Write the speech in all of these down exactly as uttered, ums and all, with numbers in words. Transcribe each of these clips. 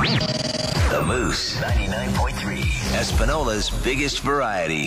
The Moose ninety-nine point three, Espinola's biggest variety.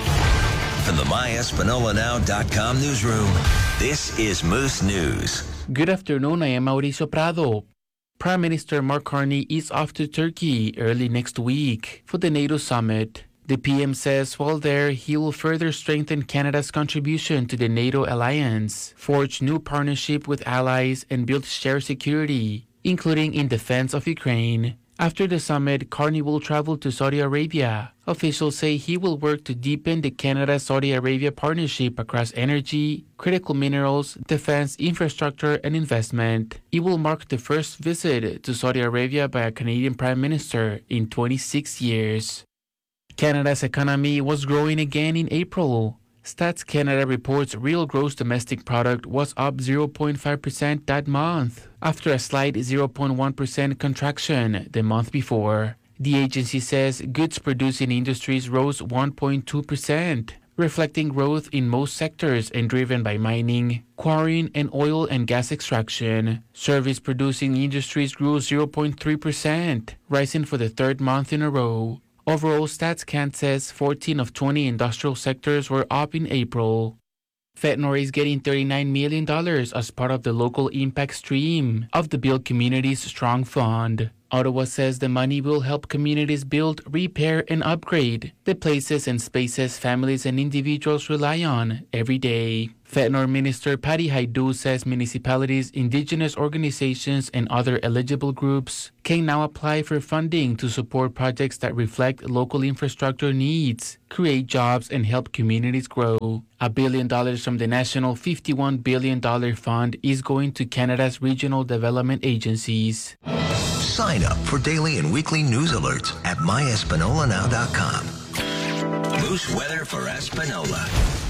From the my espanola now dot com newsroom, this is Moose News. Good afternoon, I am Mauricio Prado. Prime Minister Mark Carney is off to Turkey early next week for the NATO summit. The P M says while there, he will further strengthen Canada's contribution to the NATO alliance, forge new partnership with allies, and build shared security, including in defense of Ukraine. After the summit, Carney will travel to Saudi Arabia. Officials say he will work to deepen the Canada-Saudi Arabia partnership across energy, critical minerals, defense, infrastructure, and investment. It will mark the first visit to Saudi Arabia by a Canadian Prime Minister in twenty-six years. Canada's economy was growing again in April. Stats Canada reports real gross domestic product was up zero point five percent that month, after a slight zero point one percent contraction the month before. The agency says goods-producing industries rose one point two percent, reflecting growth in most sectors and driven by mining, quarrying, and oil and gas extraction. Service-producing industries grew zero point three percent, rising for the third month in a row. Overall, StatsCan says fourteen of twenty industrial sectors were up in April. Fetnor is getting thirty-nine million dollars as part of the local impact stream of the Build Communities Strong Fund. Ottawa says the money will help communities build, repair, and upgrade the places and spaces families and individuals rely on every day. Fetnor Minister Patty Hajdu says municipalities, indigenous organizations, and other eligible groups can now apply for funding to support projects that reflect local infrastructure needs, create jobs, and help communities grow. A billion dollars from the national fifty-one billion dollars fund is going to Canada's regional development agencies. Sign up for daily and weekly news alerts at my espanola now dot com. Moose weather for Espanola.